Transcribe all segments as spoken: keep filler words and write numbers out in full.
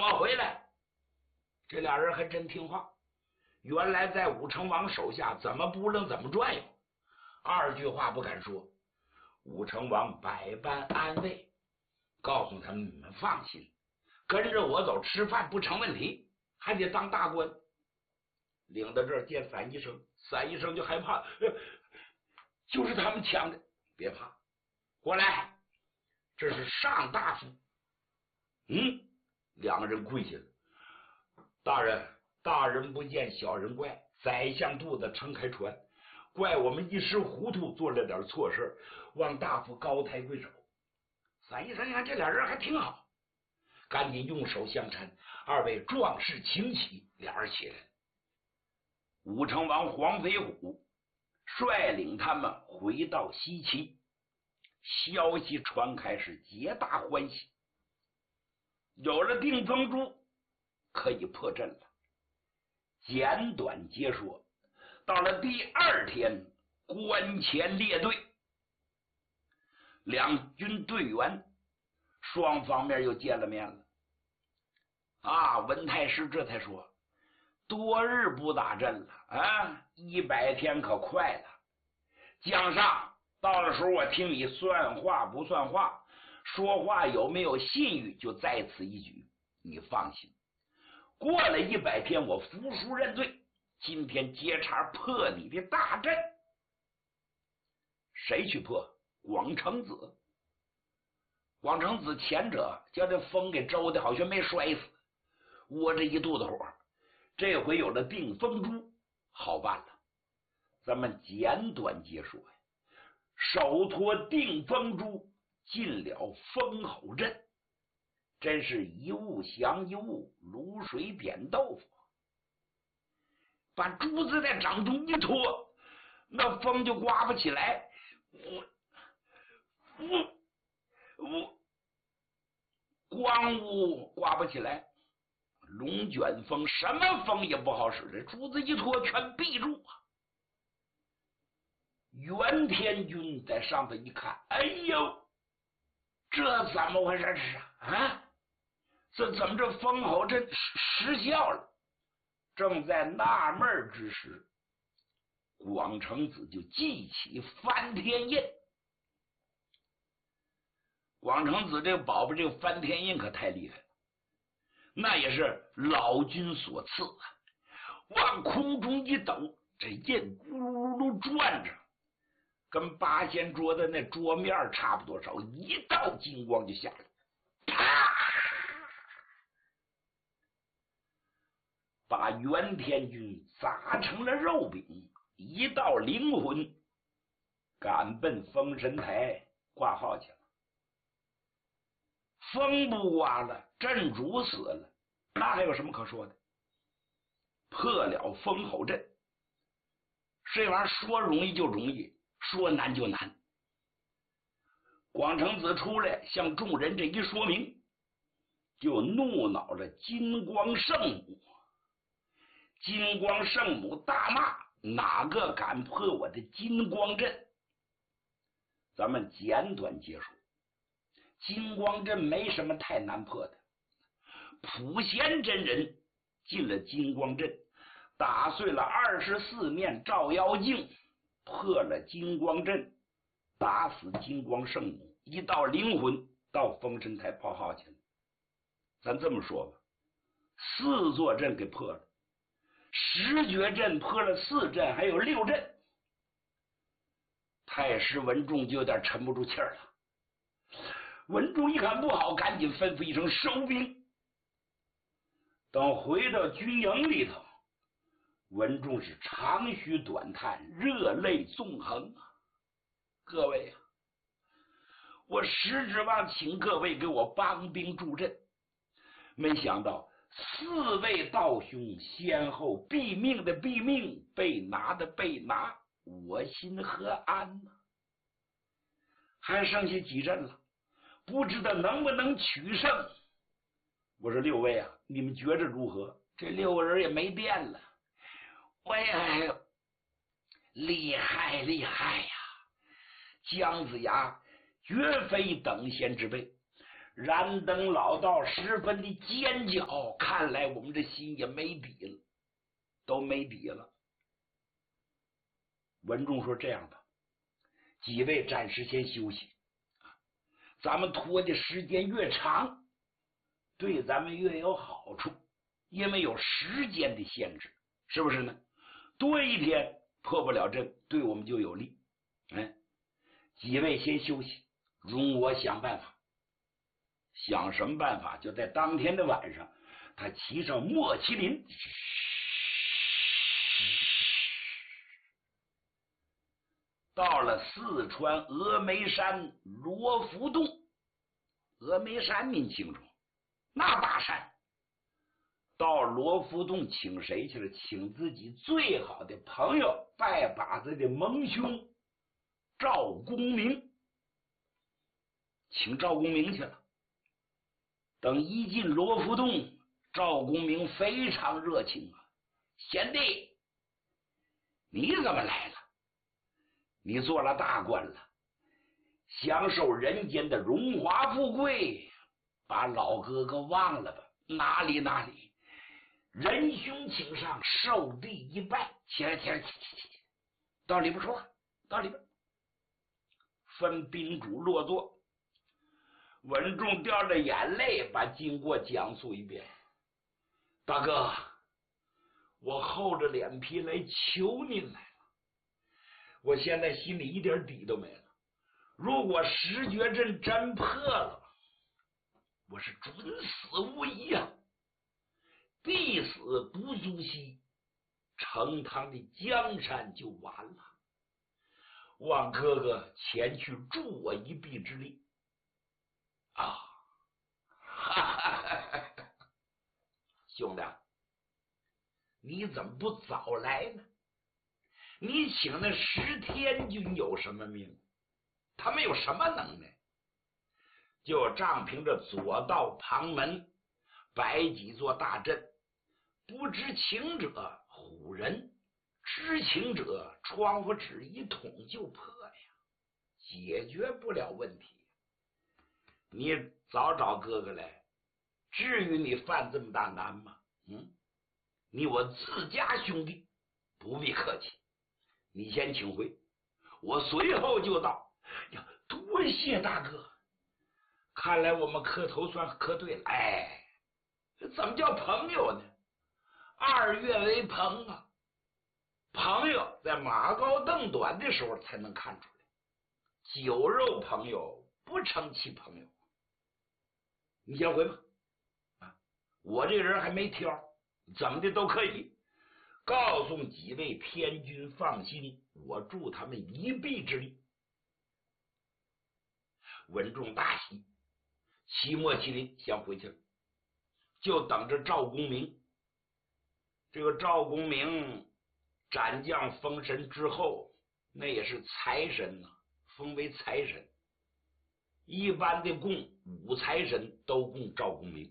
我回来。这俩人还真听话，原来在武成王手下怎么不能怎么转悠，二句话不敢说。武成王百般安慰，告诉他们：你们放心，跟着我走吃饭不成问题，还得当大官。领到这儿见散医生，散医生就害怕，呃就是他们抢的。别怕，过来，这是上大夫。嗯，两个人跪下了。大人，大人不见小人怪，宰相肚子撑开船，怪我们一时糊涂，做了点错事，望大夫高抬贵手。散医生一看这俩人还挺好，赶紧用手相搀，二位壮士请起，俩人起来。武成王黄飞虎率领他们回到西岐，消息传开是皆大欢喜，有了定风珠可以破阵了。简短截说，到了第二天，关前列队，两军队员双方面又见了面了。啊，文太师这才说，多日不打阵了啊，一百天可快了。江上，到了时候我听你算话不算话，说话有没有信誉，就在此一举。你放心，过了一百天我服输认罪，今天接茬破你的大阵。谁去破？广成子。广成子前者叫这风给周的好像没摔死，窝着一肚子火，这回有了定风珠，好办了。咱们简短截说呀，手托定风珠进了封侯阵，真是一物降一物，卤水扁豆腐。把珠子在掌中一托，那风就刮不起来。我我我光雾刮不起来，龙卷风什么风也不好使，这珠子一托全闭住啊。袁天军在上头一看，哎呦，这怎么回事啊？啊，这怎么这封侯阵失效了？正在纳闷之时，广成子就记起翻天印。广成子这个宝贝，这个翻天印可太厉害了，那也是老君所赐啊！往空中一抖，这印咕噜噜转着，跟八仙桌的那桌面差不多少，一道金光就下来，啪！把袁天军砸成了肉饼，一道灵魂赶奔封神台挂号去了。风不刮了，镇主死了，那还有什么可说的？破了封侯阵，这玩意儿说容易就容易，说难就难。广成子出来向众人这一说明，就怒恼了金光圣母。金光圣母大骂，哪个敢破我的金光阵？咱们简短结束。金光阵没什么太难破的，普贤真人进了金光阵，打碎了二十四面照妖镜，破了金光阵，打死金光圣母，一道灵魂到封神台报号去了。咱这么说吧，四座阵给破了，十绝阵破了四阵，还有六阵。太师文仲就有点沉不住气儿了。文仲一看不好，赶紧吩咐一声收兵。等回到军营里头，文仲是长吁短叹，热泪纵横啊！各位啊，我实指望请各位给我帮兵助阵，没想到四位道兄先后毙命的毙命，被拿的被拿，我心何安呢？还剩下几阵了，不知道能不能取胜。我说六位啊，你们觉着如何？这六个人也没变了。哎呀，厉害厉害呀！姜子牙绝非等闲之辈， 燃灯老道十分的尖叫，看来我们这心也没底了，都没底了。文仲说：“这样吧，几位暂时先休息，咱们拖的时间越长，对咱们越有好处，因为有时间的限制，是不是呢？多一天破不了阵，对我们就有利。哎，几位先休息，容我想办法。想什么办法？就在当天的晚上，他骑上莫麒麟，到了四川峨眉山罗浮洞。峨眉山您清楚，那大山。到罗浮洞请谁去了？请自己最好的朋友，拜把子的盟兄赵公明，请赵公明去了。等一进罗浮洞，赵公明非常热情啊，贤弟，你怎么来了？你做了大官了，享受人间的荣华富贵，把老哥哥忘了吧？哪里哪里，仁兄请上，受地一拜。起来起来起来起来，到里边说话，到里边。分宾主落座。文仲掉着眼泪把经过讲述一遍。大哥，我厚着脸皮来求您来了，我现在心里一点底都没了。如果石绝阵真破了，我是准死无疑啊！必死不足惜，成汤的江山就完了。望哥哥前去助我一臂之力啊！哈哈哈哈，兄弟，你怎么不早来呢？你请那石天君有什么命？他们有什么能耐？就仗凭着左道旁门摆几座大阵，不知情者唬人，知情者窗户纸一捅就破呀，解决不了问题。你早找哥哥来，至于你犯这么大难吗？嗯，你我自家兄弟，不必客气。你先请回，我随后就到。呀，多谢大哥！看来我们磕头算磕对了。哎，怎么叫朋友呢？二月为朋啊，朋友在马高凳短的时候才能看出来，酒肉朋友不成其朋友。你先回吧，啊，我这个人还没挑，怎么的都可以。告诉几位天君放心，我助他们一臂之力。文仲大喜，骑莫麒麟先回去了，就等着赵公明。这个赵公明斩将封神之后，那也是财神呐、啊，封为财神。一般的供五财神都供赵公明，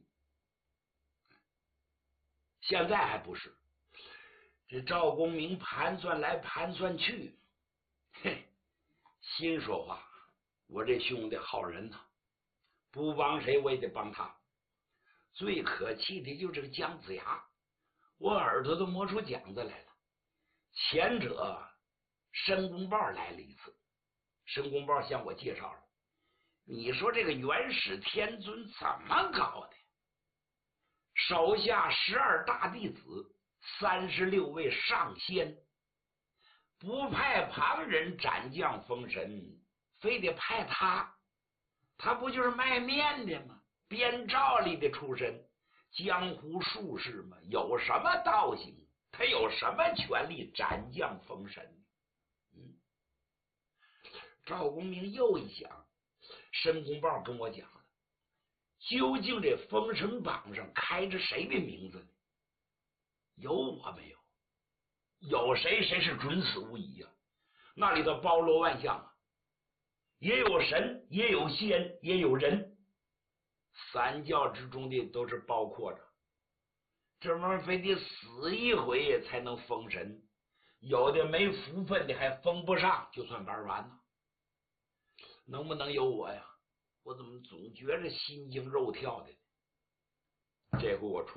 现在还不是。这赵公明盘算来盘算去，嘿，心说话，我这兄弟好人呐、啊，不帮谁我也得帮他。最可气的就这个姜子牙，我耳朵都磨出茧子来了。前者申公豹来了一次，申公豹向我介绍了，你说这个元始天尊怎么搞的？手下十二大弟子，三十六位上仙，不派旁人斩将封神，非得派他，他不就是卖面的吗？编照里的出身，江湖术士嘛，有什么道行？他有什么权利斩将封神？嗯，赵公明又一想，申公豹跟我讲了，究竟这封神榜上开着谁的名字呢？有我没有？有谁谁是准死无疑啊？那里头包罗万象啊，也有神，也有仙，也有人，三教之中的都是包括着。这玩意儿非得死一回才能封神，有的没福分的还封不上，就算玩完了。能不能有我呀？ 我怎么总觉着心惊肉跳的？这回我出